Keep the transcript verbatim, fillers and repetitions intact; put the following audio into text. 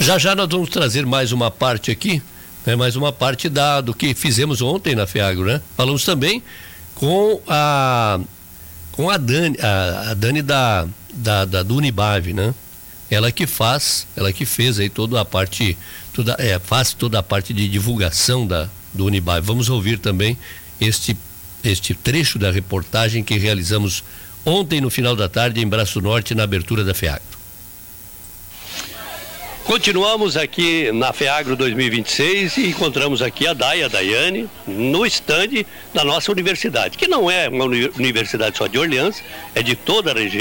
Já já nós vamos trazer mais uma parte aqui, né, mais uma parte da, do que fizemos ontem na FEAGRO, né? Falamos também com a com a Dani, a, a Dani da, da, da do Unibave, né? Ela que faz, ela que fez aí toda a parte, toda, é, faz toda a parte de divulgação da, do Unibave. Vamos ouvir também este, este trecho da reportagem que realizamos ontem no final da tarde em Braço Norte, na abertura da FEAGRO. Continuamos aqui na FEAGRO dois mil e vinte e seis e encontramos aqui a Day, a Daiane, no estande da nossa universidade, que não é uma universidade só de Orleans, é de toda a região.